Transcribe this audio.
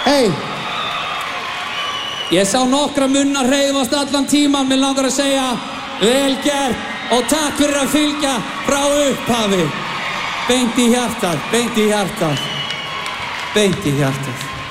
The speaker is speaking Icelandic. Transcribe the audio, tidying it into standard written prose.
Hey, ég sá nokkra munnar hreyfast allan tíman, mér langar að segja vel gert og takk fyrir að fylgja frá upphafi. Beint í hjartað, beint í hjartað, beint í hjartað.